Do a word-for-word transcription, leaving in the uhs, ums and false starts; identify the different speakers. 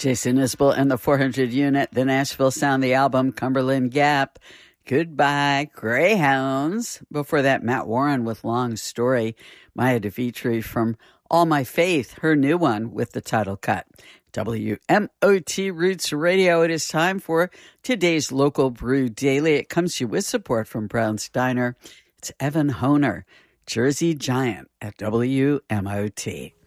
Speaker 1: Jason Isbell and the four hundred unit, the Nashville Sound, the album Cumberland Gap. Goodbye, Greyhounds. Before that, Matt Warren with Long Story. Maya DeVitri from All My Faith, her new one with the title cut. W M O T Roots Radio. It is time for today's Local Brew Daily. It comes to you with support from Brown's Diner. It's Evan Honer, Jersey Giant at W M O T.